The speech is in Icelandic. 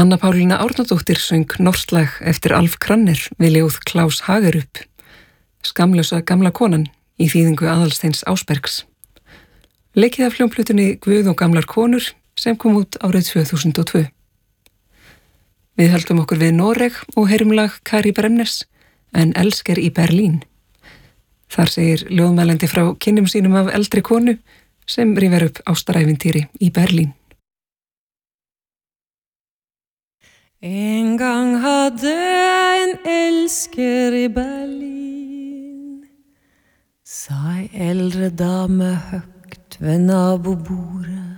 Anna Pálína Árnadóttir söng norskt lag eftir Alf Kranner við ljóð Klaus Hagerup, Skamlausa gamla konan í þýðingu Aðalsteins Ásbergs. Leikið af hljómplutunni Guð og gamlar konur sem kom út árið 2002. Við höldum okkur við Noreg og heyrum lag Kari Bremnes en Elsker í Berlín. Þar segir ljóðmælandi frá kynnum sínum af eldri konu sem rifjar upp ástarævintýri í Berlín. En gang hade en elsker i Berlin, sa en äldre dame högt vid nabobordet.